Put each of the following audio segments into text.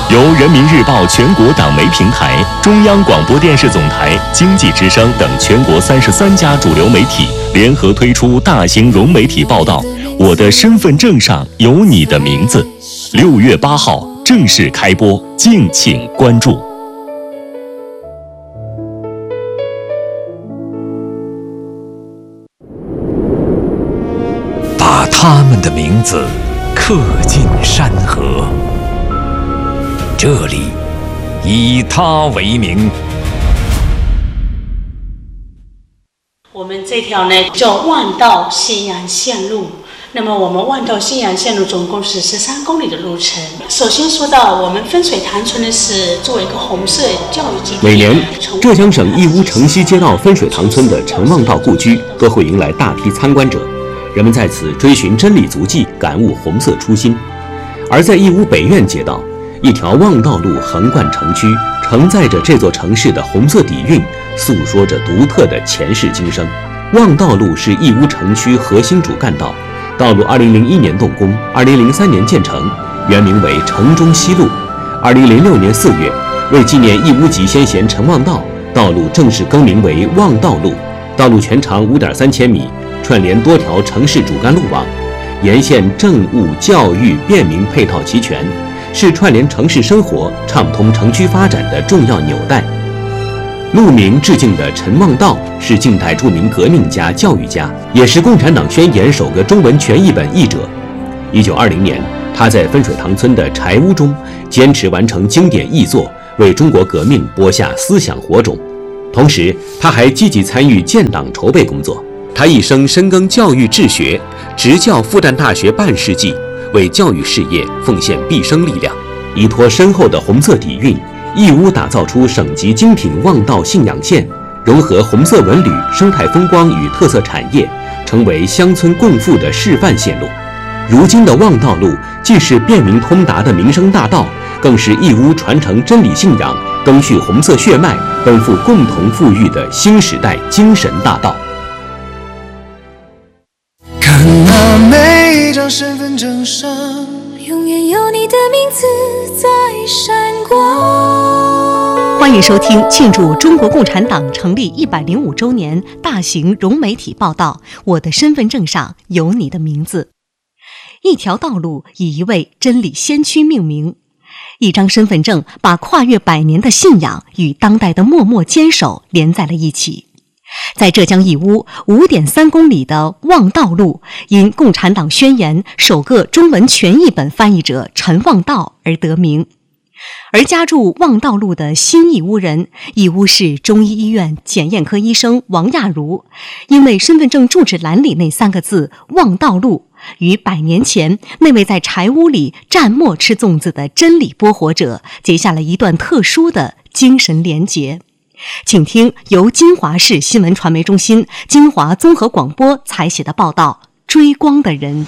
由人民日报全国党媒平台、中央广播电视总台、经济之声等全国33家主流媒体联合推出大型融媒体报道《我的身份证上有你的名字》，6月8号正式开播，敬请关注。 把他们的名字刻进山河，这里以他为名。 我们这条呢叫万道信阳线路。那么我们万道信阳线路总共是13公里的路程。首先说到我们分水塘村呢，是作为一个红色教育基地。 每年，浙江省义乌城西街道分水塘村的陈望道故居都会迎来大批参观者，人们在此追寻真理足迹，感悟红色初心。而在义乌北苑街道，一条望道路横贯城区，承载着这座城市的红色底蕴，诉说着独特的前世今生。望道路是义乌城区核心主干道，道路2001年动工，2003年建成，原名为城中西路。2006年4月，为纪念义乌籍先贤陈望道，道路正式更名为望道路。道路全长5.3千米，串联多条城市主干路网，沿线政务、教育、便民配套齐全，是串联城市生活、畅通城区发展的重要纽带。路名致敬的陈望道是近代著名革命家、教育家，也是《共产党宣言》首个中文全译本译者。1920年，他在分水塘村的柴屋中坚持完成经典译作，为中国革命播下思想火种。同时，他还积极参与建党筹备工作。他一生深耕教育治学，执教复旦大学半世纪，为教育事业奉献毕生力量。依托深厚的红色底蕴，义乌打造出省级精品望道信仰线，融合红色文旅、生态风光与特色产业，成为乡村共富的示范线路。如今的望道路既是便民通达的民生大道，更是义乌传承真理信仰、赓续红色血脉、奔赴共同富裕的新时代精神大道。 看那每张身份证上， 永远有你的名字在闪光。 欢迎收听庆祝中国共产党成立105周年大型融媒体报道《我的身份证上有你的名字》。一条道路以一位真理先驱命名，一张身份证把跨越100年的信仰与当代的默默坚守连在了一起。在浙江义乌5.3公里的望道路，因《共产党宣言》首个中文全译本翻译者陈望道而得名。而家住望道路的新义乌人，义乌市中医医院检验科医生王亚茹，因为身份证住址栏里那3个字望道路，与100年前那位在柴屋里蘸墨吃粽子的真理播活者结下了一段特殊的精神连结。请听由金华市新闻传媒中心、金华综合广播采写的报道《追光的人》。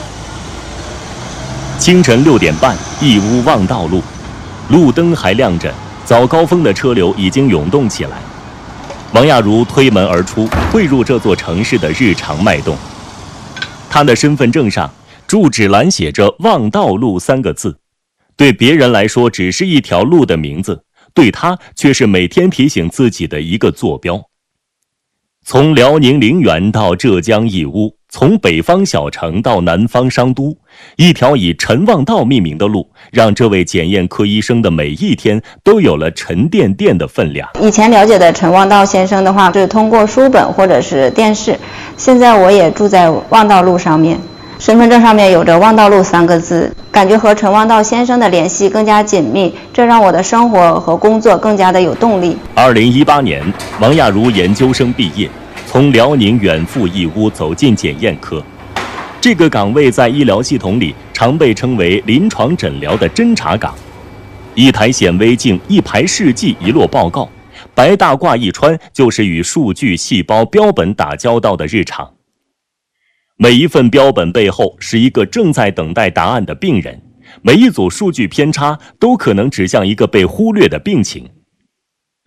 清晨6点半，义乌望道路，路灯还亮着，早高峰的车流已经涌动起来。王亚茹推门而出，汇入这座城市的日常脉动。他的身份证上住址栏写着望道路3个字，对别人来说只是一条路的名字，对他却是每天提醒自己的一个坐标。从辽宁陵园到浙江义乌，从北方小城到南方商都，一条以陈望道命名的路，让这位检验科医生的每一天都有了沉甸甸的分量。 以前了解的陈望道先生的话，是通过书本或者是电视，现在我也住在望道路上面，身份证上面有着望道路3个字，感觉和陈望道先生的联系更加紧密，这让我的生活和工作更加的有动力。 2018年，王亚茹研究生毕业，从辽宁远赴义乌，走进检验科。这个岗位在医疗系统里常被称为临床诊疗的侦查岗。一台显微镜，一排试剂，一摞报告，白大褂一穿，就是与数据、细胞、标本打交道的日常。每一份标本背后是一个正在等待答案的病人，每一组数据偏差都可能指向一个被忽略的病情。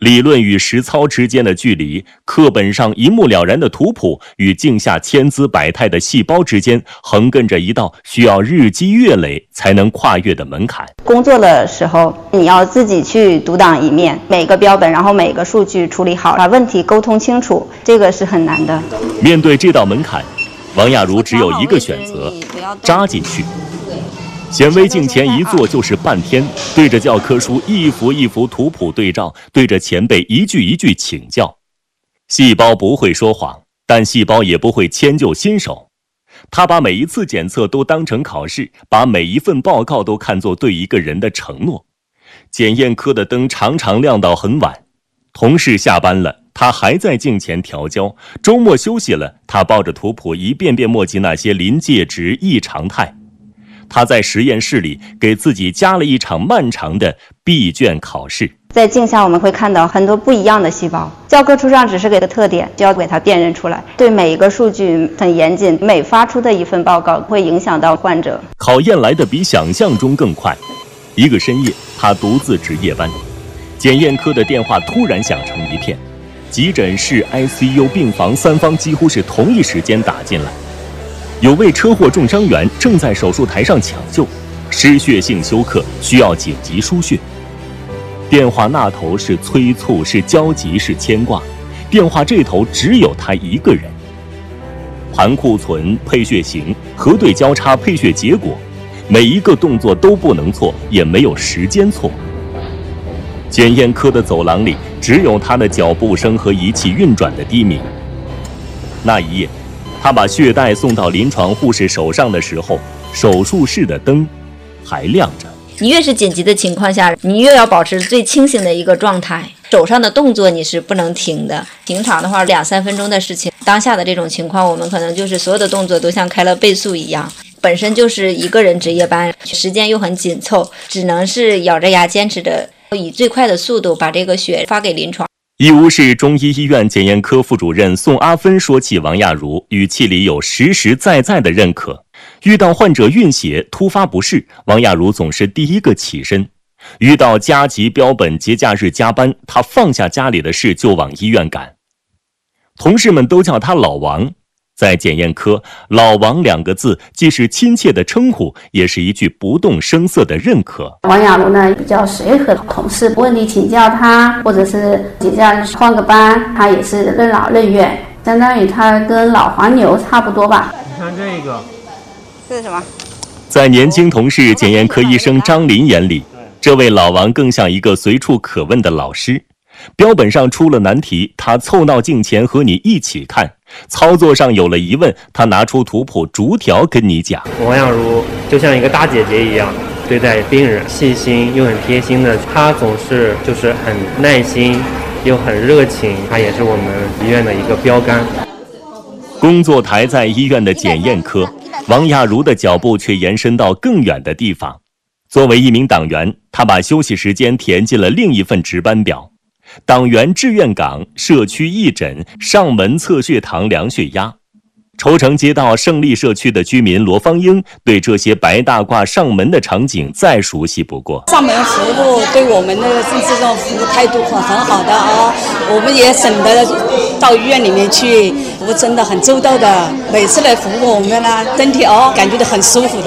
理论与实操之间的距离，课本上一目了然的图谱与镜下千姿百态的细胞之间，横亘着一道需要日积月累才能跨越的门槛。 工作的时候，你要自己去独当一面，每个标本，然后每个数据处理好，把问题沟通清楚，这个是很难的。 面对这道门槛，王亚茹只有一个选择：扎进去。显微镜前一坐就是半天，对着教科书一幅一幅图谱对照，对着前辈一句一句请教。细胞不会说谎，但细胞也不会迁就新手。他把每一次检测都当成考试，把每一份报告都看作对一个人的承诺。检验科的灯常常亮到很晚，同事下班了，他还在镜前调焦；周末休息了，他抱着图谱一遍遍墨迹那些临界值、异常态。他在实验室里给自己加了一场漫长的闭卷考试。 在镜下我们会看到很多不一样的细胞，教科书上只是给的特点，就要给它辨认出来。对每一个数据很严谨，每发出的一份报告会影响到患者。 考验来得比想象中更快。一个深夜，他独自值夜班，检验科的电话突然响成一片，急诊室、ICU、病房三方几乎是同一时间打进来。有位车祸重伤员正在手术台上抢救，失血性休克，需要紧急输血。电话那头是催促，是焦急，是牵挂，电话这头只有他一个人。盘库存、配血型、核对交叉、配血结果，每一个动作都不能错，也没有时间错。检验科的走廊里只有他的脚步声和仪器运转的低鸣。那一夜，他把血袋送到临床护士手上的时候，手术室的灯还亮着。 你越是紧急的情况下，你越要保持最清醒的一个状态，手上的动作你是不能停的。平常的话2-3分钟的事情，当下的这种情况，我们可能就是所有的动作都像开了倍速一样。本身就是一个人值夜班，时间又很紧凑，只能是咬着牙坚持着，以最快的速度把这个血发给临床。 义乌市中医医院检验科副主任宋阿芬说起王亚茹，语气里有实实在在的认可。遇到患者晕血、突发不适，王亚茹总是第一个起身；遇到加急标本、节假日加班，他放下家里的事就往医院赶。同事们都叫他老王。在检验科，老王2个字既是亲切的称呼，也是一句不动声色的认可。 王亚茹呢比较随和，同事问题请教他，或者是节假日换个班，他也是任劳任怨，相当于他跟老黄牛差不多吧。 你看这个， 这是什么？ 在年轻同事检验科医生张林眼里，这位老王更像一个随处可问的老师。标本上出了难题，他凑到镜前和你一起看；操作上有了疑问，他拿出图谱逐条跟你讲。 王亚茹就像一个大姐姐一样对待病人，细心又很贴心的，她总是就是很耐心又很热情，她也是我们医院的一个标杆。 工作台在医院的检验科，王亚茹的脚步却延伸到更远的地方。作为一名党员，他把休息时间填进了另一份值班表。党员志愿岗、社区义诊、上门测血糖、量血压。愁城街道胜利社区的居民罗芳英对这些白大褂上门的场景再熟悉不过。 上门服务对我们的这种服务态度很好的啊，我们也省得到医院里面去，服务真的很周到的，每次来服务我们呢，身体感觉到很舒服的。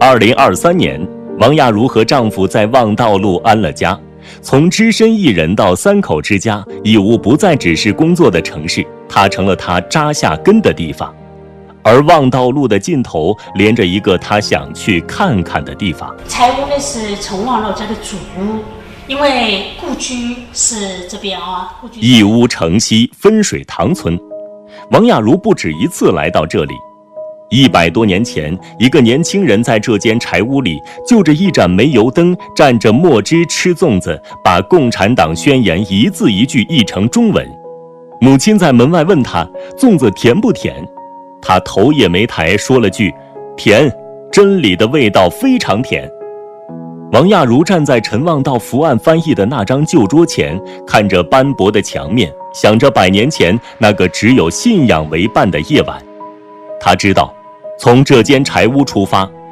2023年，王亚茹和丈夫在望道路安了家。从只身一人到3口之家，义乌不再只是工作的城市，它成了他扎下根的地方。而望道路的尽头连着一个他想去看看的地方。 柴屋呢是陈旺老家的祖屋，因为故居是这边啊。 义乌城西分水塘村，王亚茹不止一次来到这里。100多年前，一个年轻人在这间柴屋里，就着一盏煤油灯，蘸着墨汁吃粽子，把共产党宣言一字一句译成中文。母亲在门外问他粽子甜不甜，他头也没抬，说了句甜，真理的味道非常甜。王亚茹站在陈望道伏案翻译的那张旧桌前，看着斑驳的墙面，想着100年前那个只有信仰为伴的夜晚。他知道从这间柴屋出发，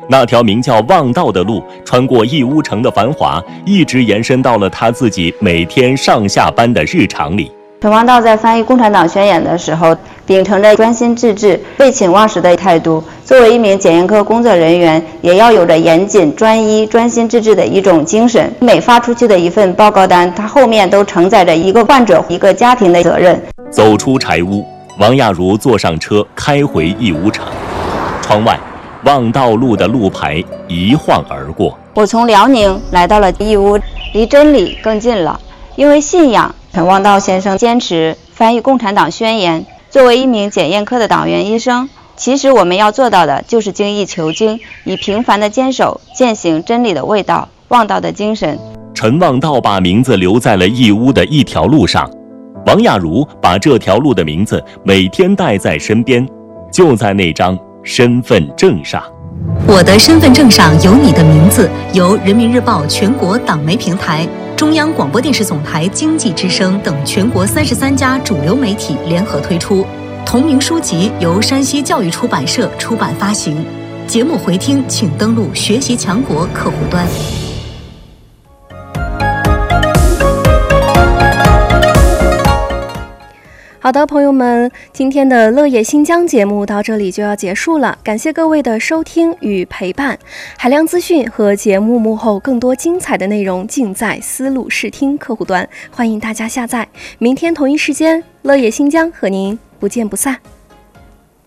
那条名叫望道的路，穿过义乌城的繁华，一直延伸到了他自己每天上下班的日常里。 陈望道在翻译共产党宣言的时候，秉承着专心致志、废寝忘食的态度。作为一名检验科工作人员，也要有着严谨、专一、专心致志的一种精神。每发出去的一份报告单，它后面都承载着一个患者、一个家庭的责任。 走出柴屋，王亚茹坐上车，开回义乌城。窗外，望道路的路牌一晃而过。 我从辽宁来到了义乌，离真理更近了。因为信仰，陈望道先生坚持翻译共产党宣言。作为一名检验科的党员医生，其实我们要做到的就是精益求精，以平凡的坚守践行真理的味道，望道的精神。 陈望道把名字留在了义乌的一条路上，王亚茹把这条路的名字每天带在身边，就在那张身份证上。 我的身份证上有你的名字，由人民日报全国党媒平台、中央广播电视总台经济之声等全国33家主流媒体联合推出。同名书籍由山西教育出版社出版发行。节目回听请登录学习强国客户端。 好的，朋友们，今天的乐野新疆节目到这里就要结束了，感谢各位的收听与陪伴。海量资讯和节目幕后更多精彩的内容尽在思路视听客户端，欢迎大家下载。明天同一时间，乐野新疆和您不见不散。